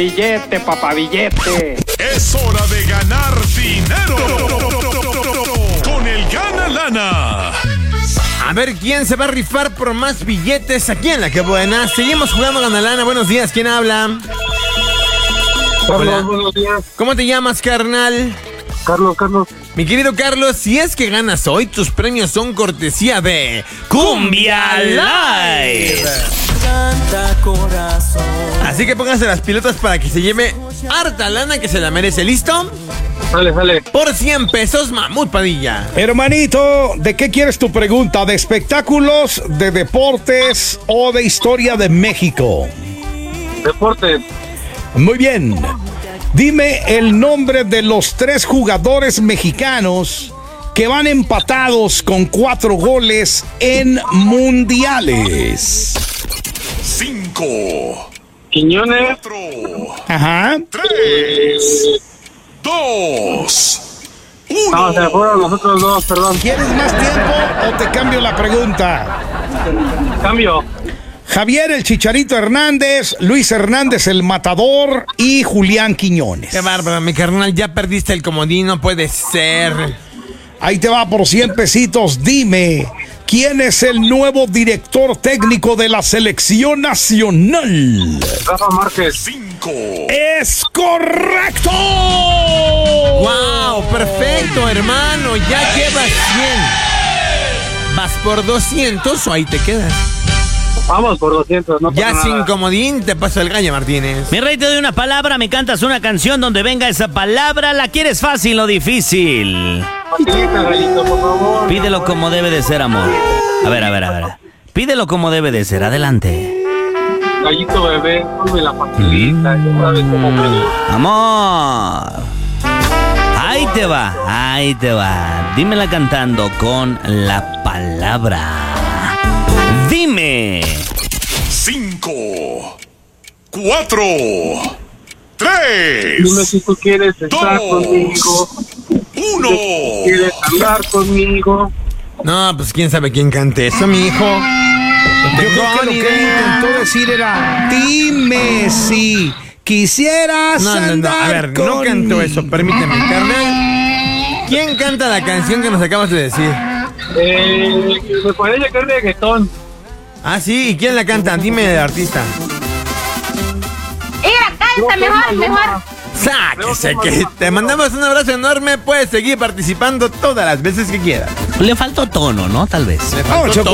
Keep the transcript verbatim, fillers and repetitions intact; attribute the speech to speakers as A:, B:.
A: Billete, papá, billete.
B: Es hora de ganar dinero con el Gana Lana.
C: A ver, ¿quién se va a rifar por más billetes aquí en La Que Buena? Seguimos jugando Gana Lana. Buenos días, ¿quién habla?
D: Carlos, buenos días.
C: ¿Cómo te llamas, carnal?
D: Carlos, Carlos.
C: Mi querido Carlos, si es que ganas hoy, tus premios son cortesía de Cumbia Live. Así que pónganse las pilotas para que se lleve harta lana que se la merece. ¿Listo?
D: Sale, sale.
C: Por cien pesos, Mamut Padilla.
E: Hermanito, ¿de qué quieres tu pregunta? ¿De espectáculos, de deportes o de historia de México?
D: Deporte.
E: Muy bien. Dime el nombre de los tres jugadores mexicanos que van empatados con cuatro goles en mundiales.
B: Cinco.
D: Quiñones.
B: Cuatro.
E: Ajá.
B: Tres. Dos. Uno.
D: No, se fueron los otros dos, perdón.
E: ¿Quieres más tiempo o te cambio la pregunta?
D: Cambio.
E: Javier el Chicharito Hernández, Luis Hernández el Matador y Julián Quiñones.
C: Qué bárbaro, mi carnal, ya perdiste el comodín, no puede ser.
E: Ahí te va por cien pesitos. Dime, ¿quién es el nuevo director técnico de la selección nacional?
D: Rafa Márquez.
B: Cinco.
E: ¡Es correcto!
C: ¡Wow! Perfecto, hermano, ya llevas cien. ¿Vas por doscientos o ahí te quedas?
D: Vamos por doscientos, no pasa
C: Ya
D: nada.
C: sin comodín te paso el gallo, Martínez.
F: Mi rey, te doy una palabra, me cantas una canción donde venga esa palabra. ¿La quieres fácil o difícil?
D: Facilita, gallito, por favor.
F: Pídelo como debe de ser, amor. A ver, a ver, a ver. Pídelo como debe de ser, adelante.
D: Gallito bebé, ponme la facilita. Ya sabes cómo me gusta.
F: Amor. Ahí te va, ahí te va. Dímela cantando con la palabra. Dime.
B: Cinco. Cuatro. Tres.
D: Dime si tú quieres estar
B: Dos.
D: conmigo.
B: Uno.
D: Si quieres andar conmigo.
C: No, pues quién sabe quién cante eso, mi hijo. No
E: Yo
C: tengo
E: creo que lo
C: ni
E: que él
C: idea.
E: intentó decir era: dime si quisieras
C: No, no, no,
E: andar
C: a ver, no
E: conmigo.
C: canto eso, permíteme, carnal. ¿Quién canta la canción que nos acabas de decir?
D: Eh, me parece que es reggaetón.
C: Ah, sí, ¿y quién la canta? Dime el artista.
G: Mira, canta mejor, mejor.
C: Sáquese, que te mandamos un abrazo enorme. Puedes seguir participando todas las veces que quieras.
F: Le faltó tono, ¿no? Tal vez.
C: Le faltó
E: Ocho